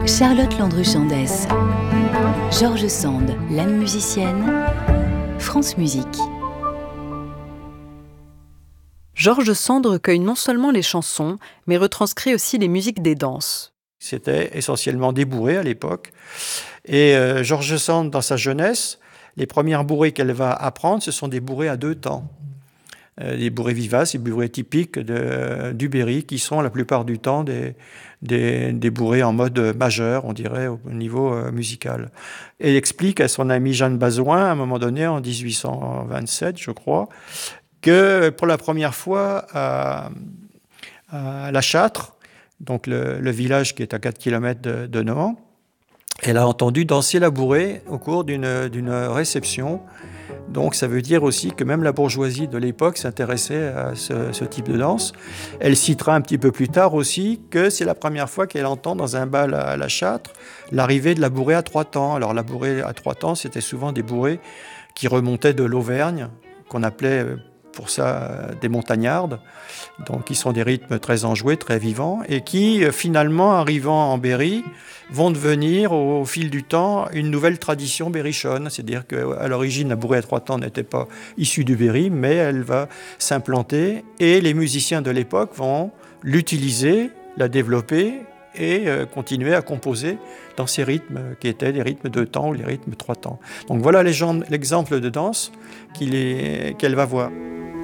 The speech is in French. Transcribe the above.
Charlotte Landru-Chandès, George Sand, l'âme musicienne, France Musique. George Sand recueille non seulement les chansons, mais retranscrit aussi les musiques des danses. C'était essentiellement des bourrées à l'époque. Et George Sand, dans sa jeunesse, les premières bourrées qu'elle va apprendre, ce sont des bourrées à 2 temps. Des bourrées vivaces, des bourrées typiques du Berry, qui sont la plupart du temps des bourrées en mode majeur, on dirait, au niveau musical. Et elle explique à son ami Jeanne Bazoin, à un moment donné, en 1827, je crois, que pour la première fois à La Châtre, donc le village qui est à 4 km de Nohant, elle a entendu danser la bourrée au cours d'une réception. Donc ça veut dire aussi que même la bourgeoisie de l'époque s'intéressait à ce type de danse. Elle citera un petit peu plus tard aussi que c'est la première fois qu'elle entend dans un bal à La Châtre l'arrivée de la bourrée à 3 temps. Alors la bourrée à 3 temps, c'était souvent des bourrées qui remontaient de l'Auvergne, qu'on appelait pour ça des montagnardes, donc qui sont des rythmes très enjoués, très vivants, et qui finalement, arrivant en Berry, vont devenir au fil du temps une nouvelle tradition berrichonne. C'est-à-dire qu'à l'origine, la bourrée à 3 temps n'était pas issue du Berry, mais elle va s'implanter, et les musiciens de l'époque vont l'utiliser, la développer, et continuer à composer dans ces rythmes qui étaient les rythmes 2 temps ou les rythmes 3 temps. Donc voilà l'exemple de danse qu'elle va voir.